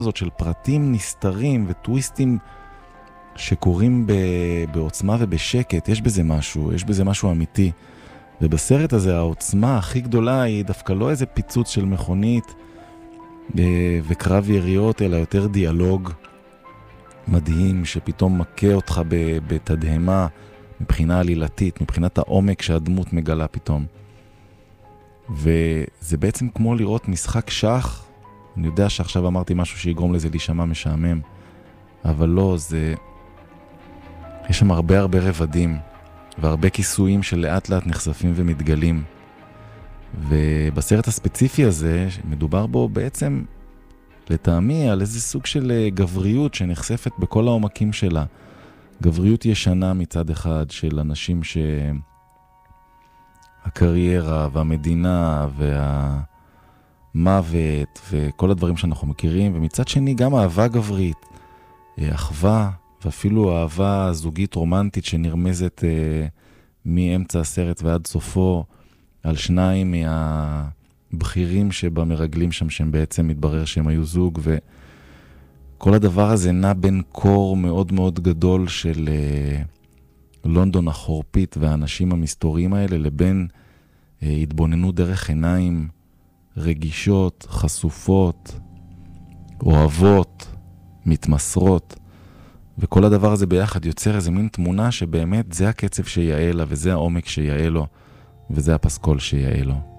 הזאת של פרטים נסתרים וטוויסטים שקורים בעוצמה ובשקט, יש בזה משהו אמיתי. ובסרט הזה העוצמה הכי גדולה היא דווקא לא איזה פיצוץ של מכונית וקרב יריות, אלא יותר דיאלוג מדהים שפתאום מכה אותך בתדהמה מבחינה עלילתית, מבחינת העומק שהדמות מגלה פתאום. וזה בעצם כמו לראות משחק שח. אני יודע שעכשיו אמרתי משהו שיגרום לזה להישמע משעמם, אבל לא, יש שם הרבה רבדים והרבה כיסויים שלאט לאט נחשפים ומתגלים. ובסרט הספציפי הזה מדובר בו בעצם לטעמי על איזה סוג של גבריות שנחשפת בכל העומקים שלה. גבריות ישנה מצד אחד של אנשים שהקריירה והמדינה והמוות וכל הדברים שאנחנו מכירים, ומצד שני גם אהבה גברית, אחווה, ואפילו אהבה זוגית רומנטית שנרמזת מאמצע הסרט ועד סופו על שניים מהבכירים שבמרגלים שם, שהם בעצם מתברר שהם היו זוג, וכל הדבר הזה נע בין קור מאוד מאוד גדול של לונדון החורפית והאנשים המסתוריים האלה, לבין התבוננו דרך עיניים רגישות, חשופות, אוהבות, מתמסרות, וכל הדבר הזה ביחד יוצר איזה מין תמונה שבאמת זה הקצב שיעלה לה, וזה העומק שיעלה לו, וזה הפסקול שיעלה לו.